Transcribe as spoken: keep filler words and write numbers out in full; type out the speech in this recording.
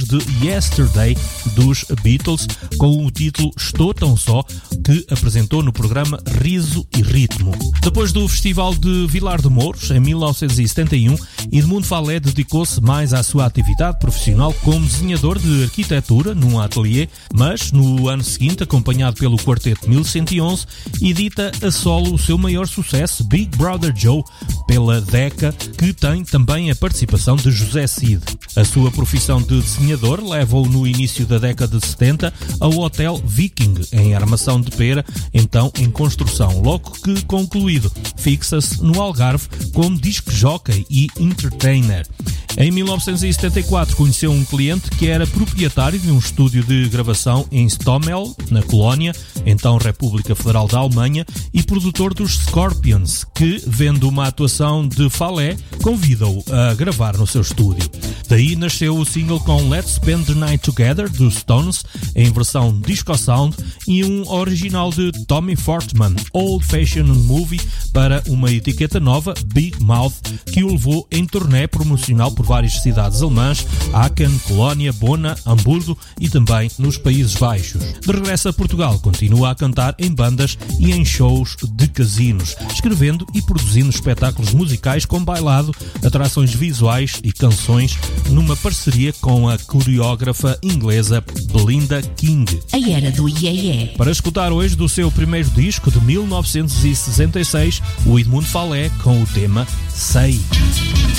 de Yesterday dos Beatles, com o título Estou Tão Só, que apresentou no programa Riso e Ritmo. Depois do Festival de Vilar de Mouros, em mil novecentos e setenta e um, Edmundo Falé dedicou-se mais à sua atividade profissional como desenhador de arquitetura num ateliê, mas no ano seguinte, acompanhado pelo Quarteto mil cento e onze, edita a solo o seu maior sucesso, Big Brother Joe, pela Decca, que tem também a participação de José Cid. A sua profissão de desenhador leva-o no início da década de setenta ao Hotel Viking, em Armação de Pera, então em construção. Logo que concluído, fixa-se no Algarve como disc jockey e entertainer. Em mil novecentos e setenta e quatro conheceu um cliente que era proprietário de um estúdio de gravação em Stommel, na Colónia, então República Federal da Alemanha, e produtor dos Scorpions, que, vendo uma atuação de Falé, convida-o a gravar no seu estúdio. Daí nasceu o single com Let's Spend the Night Together, dos Stones, em versão disco sound, e um original de Tommy Fortman, Old Fashioned Movie, para uma etiqueta nova, Big Mouth, que o levou em turnê promocional por várias cidades alemãs, Aachen, Colónia, Bona, Hamburgo e também nos Países Baixos. De regresso a Portugal, continua a cantar em bandas e em shows de casinos, escrevendo e produzindo espetáculos musicais com bailado, atrações visuais e canções, numa parceria com a coreógrafa inglesa Belinda King. A era do iê-iê. Para escutar hoje do seu primeiro disco de mil novecentos e sessenta e seis, o Edmundo Falé com o tema Sei.